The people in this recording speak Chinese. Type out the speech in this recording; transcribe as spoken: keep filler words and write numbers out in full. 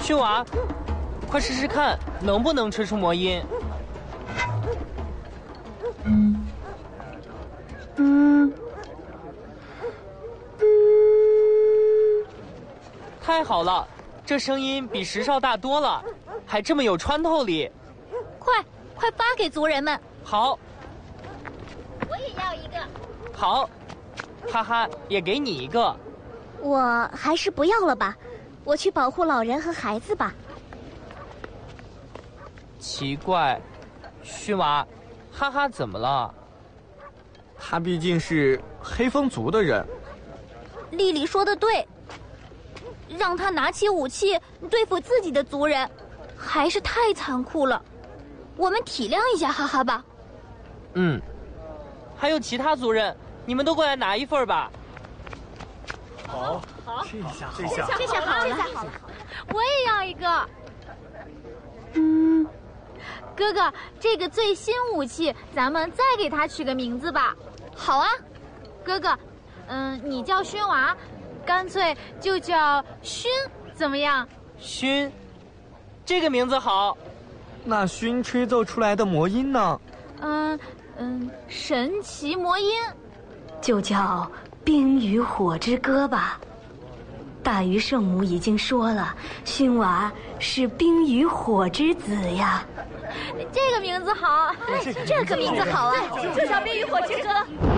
熏娃，快试试看，能不能吹出魔音？ 嗯嗯， 太好了，这声音比石哨大多了，还这么有穿透力。 快快发给族人们！ 好， 我也要一个。 好，哈哈，也给你一个。 我还是不要了吧，我去保护老人和孩子吧。 奇怪，熏娃，哈哈怎么了？ 他毕竟是黑风族的人。 丽丽说的对，让他拿起武器对付自己的族人，还是太残酷了。我们体谅一下哈哈吧。 嗯，还有其他族人，你们都过来拿一份吧。 好，好，这下，这下， 这下好了，这下好了。我也要一个。 嗯， 哥哥，这个最新武器，咱们再给它取个名字吧。好啊，哥哥，嗯，你叫熏娃，干脆就叫熏，怎么样？ 熏，这个名字好。 那熏吹奏出来的魔音呢？ 嗯嗯，神奇魔音， 就叫冰与火之歌吧。大鱼圣母已经说了，熏娃是冰与火之子呀。 这个名字好， 这个名字好啊， 就叫冰与火之歌。